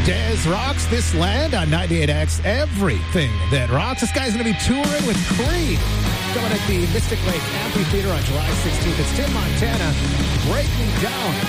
Dez rocks this land on 98X. Everything that rocks. This guy's going to be touring with Creed. Coming at the Mystic Lake Amphitheater on July 16th. It's Tim Montana breaking down